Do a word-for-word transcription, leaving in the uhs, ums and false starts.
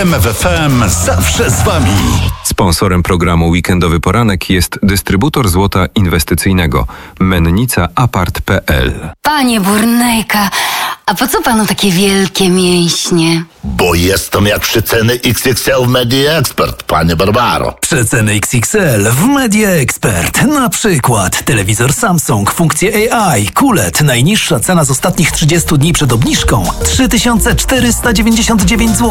R M F F M zawsze z Wami. Sponsorem programu Weekendowy Poranek jest dystrybutor złota inwestycyjnego Mennica Apart kropka p l. Panie Burnejka, a po co panu takie wielkie mięśnie? Bo jestem jak przeceny X X L w Media Expert, panie Barbaro. Przeceny X X L w Media Expert. Na przykład telewizor Samsung, funkcje A I, Q L E D. Najniższa cena z ostatnich trzydziestu dni przed obniżką trzy tysiące czterysta dziewięćdziesiąt dziewięć złotych.